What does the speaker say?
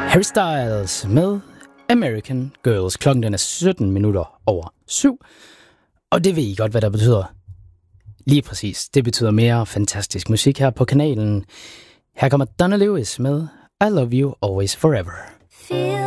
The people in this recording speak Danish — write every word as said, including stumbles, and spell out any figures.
Harry Styles med American Girls. Klokken den er sytten minutter over syv. Og det ved I godt, hvad der betyder. Lige præcis. Det betyder mere fantastisk musik her på kanalen. Her kommer Donna Lewis med I Love You Always Forever. Feel